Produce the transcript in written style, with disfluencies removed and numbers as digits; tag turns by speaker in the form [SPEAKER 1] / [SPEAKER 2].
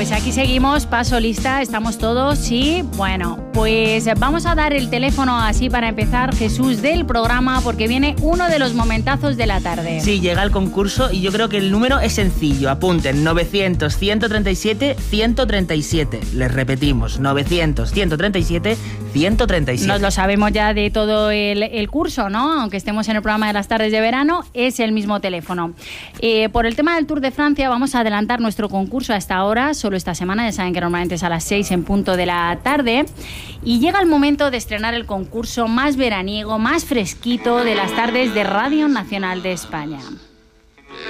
[SPEAKER 1] Pues aquí seguimos, paso lista, estamos todos y bueno, pues vamos a dar el teléfono así para empezar, Jesús, del programa, porque viene uno de los momentazos de la tarde.
[SPEAKER 2] Sí, llega el concurso y yo creo que el número es sencillo, apunten, 900-137-137, les repetimos, 900-137-137.
[SPEAKER 1] Nos lo sabemos ya de todo el curso, ¿no? Aunque estemos en el programa de las tardes de verano, es el mismo teléfono. Por el tema del Tour de Francia vamos a adelantar nuestro concurso hasta ahora, solo esta semana, ya saben que normalmente es a las 6 en punto de la tarde, y llega el momento de estrenar el concurso más veraniego, más fresquito de las tardes de Radio Nacional de España.